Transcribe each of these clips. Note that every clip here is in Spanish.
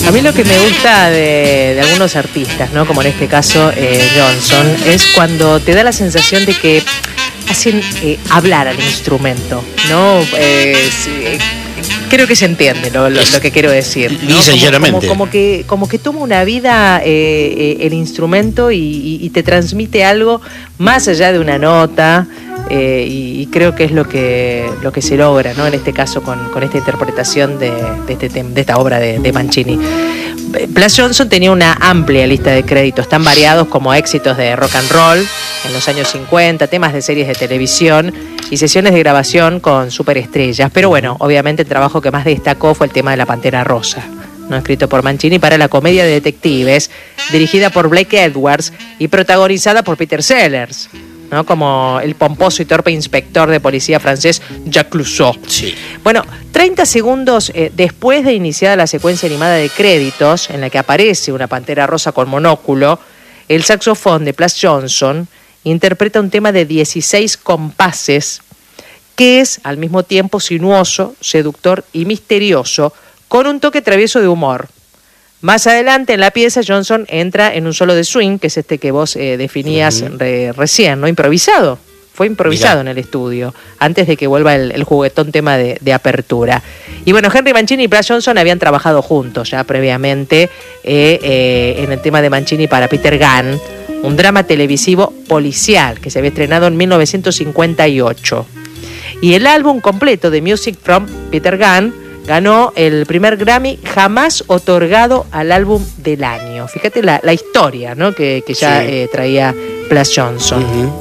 A mí lo que me gusta de algunos artistas, ¿no? Como en este caso Johnson, es cuando te da la sensación de que hacen hablar al instrumento, ¿no? Creo que se entiende lo que quiero decir, ¿no? Sinceramente. Como que toma una vida el instrumento y te transmite algo más allá de una nota. Y creo que es lo que se logra, ¿no? En este caso con esta interpretación de esta obra de Mancini. Plas Johnson tenía una amplia lista de créditos tan variados como éxitos de rock and roll en los años 50, temas de series de televisión y sesiones de grabación con superestrellas. Pero bueno, obviamente el trabajo que más destacó fue el tema de La Pantera Rosa, ¿no? Escrito por Mancini para la comedia de detectives, dirigida por Blake Edwards y protagonizada por Peter Sellers, ¿no? Como el pomposo y torpe inspector de policía francés Jacques Clouseau. Sí. Bueno, 30 segundos después de iniciada la secuencia animada de créditos, en la que aparece una pantera rosa con monóculo, el saxofón de Plas Johnson interpreta un tema de 16 compases que es al mismo tiempo sinuoso, seductor y misterioso, con un toque travieso de humor. Más adelante en la pieza, Johnson entra en un solo de swing, que es este que vos definías recién, ¿no? Improvisado. Fue improvisado en el estudio, antes de que vuelva el juguetón tema de apertura. Y bueno, Henry Mancini y Plas Johnson habían trabajado juntos ya previamente en el tema de Mancini para Peter Gunn, un drama televisivo policial que se había estrenado en 1958. Y el álbum completo de Music from Peter Gunn ganó el primer Grammy jamás otorgado al álbum del año. Fíjate la historia, ¿no? que ya traía Plas Johnson.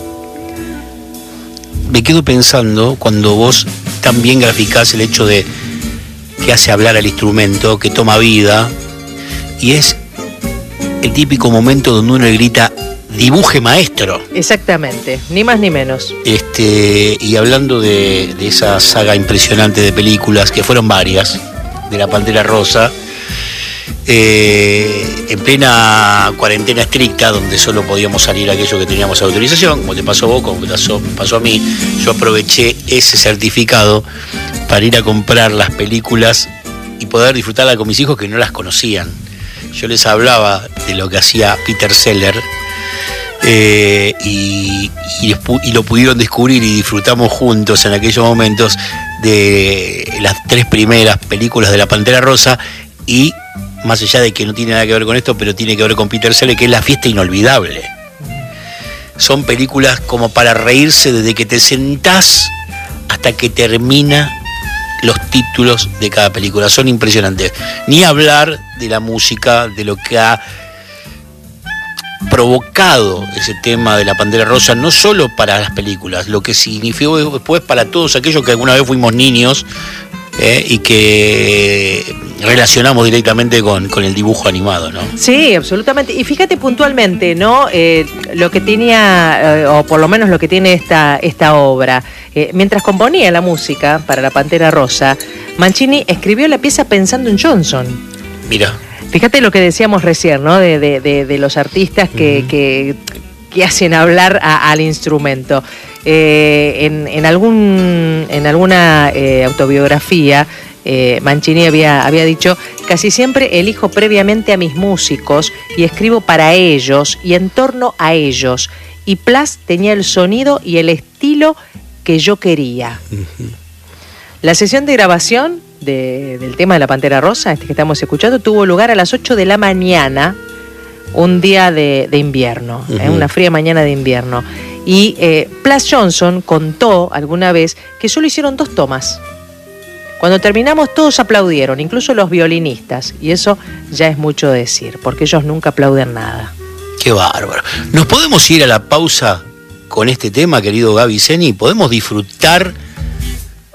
Me quedo pensando cuando vos también graficás el hecho de que hace hablar al instrumento, que toma vida, y es el típico momento donde uno le grita dibuje maestro. Exactamente, ni más ni menos. Y hablando de esa saga impresionante de películas, que fueron varias, de La Pantera Rosa, en plena cuarentena estricta, donde solo podíamos salir aquello que teníamos autorización, como te pasó a vos, como me pasó a mí, yo aproveché ese certificado para ir a comprar las películas y poder disfrutarlas con mis hijos que no las conocían. Yo les hablaba de lo que hacía Peter Sellers, y lo pudieron descubrir y disfrutamos juntos en aquellos momentos de las 3 primeras películas de La Pantera Rosa, y más allá de que no tiene nada que ver con esto, pero tiene que ver con Peter Sellers, que es La Fiesta Inolvidable. Son películas como para reírse desde que te sentás hasta que termina los títulos de cada película. Son impresionantes. Ni hablar de la música, de lo que ha provocado ese tema de La Pantera Rosa, no solo para las películas, lo que significó después para todos aquellos que alguna vez fuimos niños y que relacionamos directamente con el dibujo animado, ¿no? Sí, absolutamente. Y fíjate puntualmente, ¿no? Lo que tenía, o por lo menos lo que tiene esta obra. Mientras componía la música para La Pantera Rosa, Mancini escribió la pieza pensando en Johnson. Mira. Fíjate lo que decíamos recién, ¿no? De los artistas que hacen hablar al instrumento. En alguna autobiografía, Mancini había dicho: casi siempre elijo previamente a mis músicos y escribo para ellos y en torno a ellos. Y Plas tenía el sonido y el estilo que yo quería. La sesión de grabación del tema de La Pantera Rosa, que estamos escuchando, tuvo lugar a las 8 de la mañana, un día de invierno, una fría mañana de invierno. Y Plas Johnson contó alguna vez que solo hicieron 2 tomas. Cuando terminamos todos aplaudieron, incluso los violinistas, y eso ya es mucho decir, porque ellos nunca aplauden nada. Qué bárbaro. ¿Nos podemos ir a la pausa con este tema, querido Gaby Zeni? ¿Podemos disfrutar